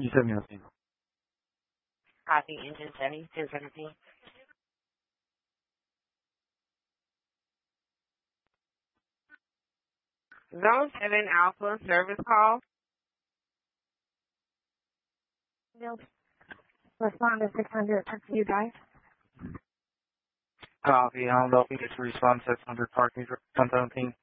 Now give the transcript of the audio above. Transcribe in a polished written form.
You sent me an email. Copy engine 1017. Zone 7 Alpha service call. Respond to 600 you guys. Copy. I'll help you get to respond to 600 Park 117.